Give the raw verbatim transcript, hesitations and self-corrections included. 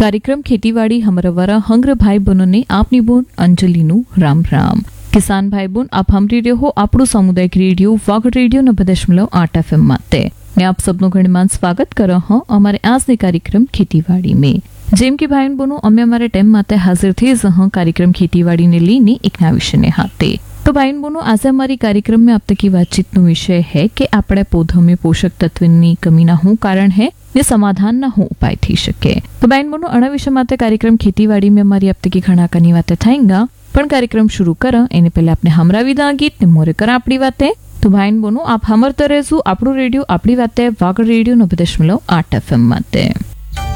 कार्यक्रम खेतीवाड़ी हमारा वारा हंग्र भाई बहनों ने आपनी बोन अंजलि नु राम राम। किसान भाई बोन आप हमरी रहो આપણું સામુદાયિક રેડિયો વાગડ રેડિયો નब्बे दशमलव आठ एफ एम माते मैं आप सबनो घणीमान स्वागत करो हूं हमारे आज ने कार्यक्रम खेतीवाड़ी में। जेम के भाई बहनों अमे हमारे टाइम माते हाजिर थे जहां कार्यक्रम खेतीवाड़ी ने लेने एक नया विषय ने हाथे। तो भाई बहनों आज हमारी कार्यक्रम में अब तक की बातचीत नो विषय है कि आपणे पौधों में पोषक तत्वनी कमी ना हो कारण है ने समाधान ना हो उपाय थी सके। तो भाई बहनों अणा विषय माते कार्यक्रम खेतीवाड़ी में हमारी अब तक की घणा कनी वाते थाएंगा पण कार्यक्रम शुरू कर एने पहले आपने हमरा विदा गीत ने मोरे कर आपड़ी वाते। तो भाई बहनों आप हमरते रहेजो आपणो रेडियो आपड़ी वाते वागड़ रेडियो नब्बे दशमलव आठ एफ एम माते।